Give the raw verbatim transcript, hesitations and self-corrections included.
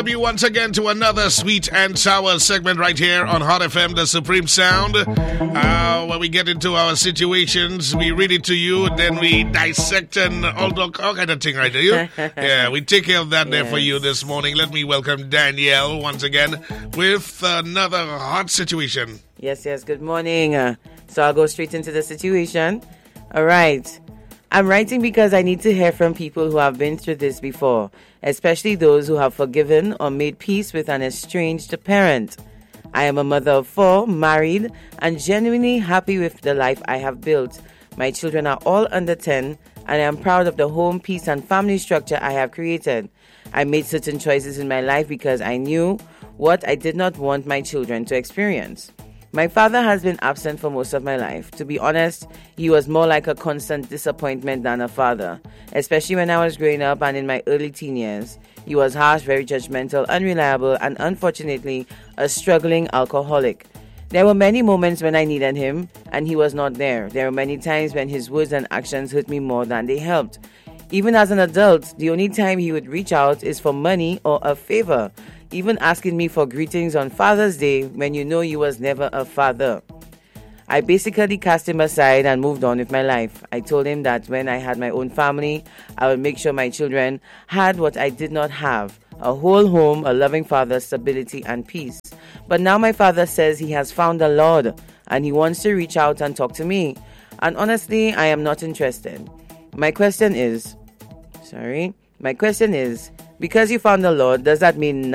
You once again to another sweet and sour segment right here on Hot F M, the Supreme Sound. Uh, when we get into our situations, we read it to you, then we dissect and all, all kind of thing, right? Do you? Yeah, we take care of that yes. there for you this morning. Let me welcome Danielle once again with another hot situation. Yes, yes. Good morning. Uh, so I'll go straight into the situation. All right. I'm writing because I need to hear from people who have been through this before, especially those who have forgiven or made peace with an estranged parent. I am a mother of four, married, and genuinely happy with the life I have built. My children are all under ten, and I am proud of the home, peace, and family structure I have created. I made certain choices in my life because I knew what I did not want my children to experience. My father has been absent for most of my life. To be honest, he was more like a constant disappointment than a father, especially when I was growing up and in my early teen years. He was harsh, very judgmental, unreliable, and unfortunately, a struggling alcoholic. There were many moments when I needed him, and he was not there. There were many times when his words and actions hurt me more than they helped. Even as an adult, the only time he would reach out is for money or a favor, even asking me for greetings on Father's Day when you know he was never a father. I basically cast him aside and moved on with my life. I told him that when I had my own family, I would make sure my children had what I did not have: a whole home, a loving father, stability, and peace. But now my father says he has found the Lord and he wants to reach out and talk to me. And honestly, I am not interested. My question is, sorry, my question is, because you found the Lord, does that mean